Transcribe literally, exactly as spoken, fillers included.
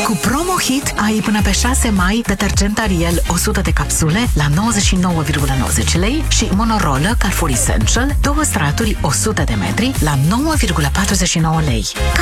Cu Promo Hit ai până pe șase mai detergent Ariel o sută de capsule la nouăzeci și nouă virgulă nouăzeci lei și Monorolă Carrefour Essential două straturi o sută de metri la nouă virgulă patruzeci și nouă lei.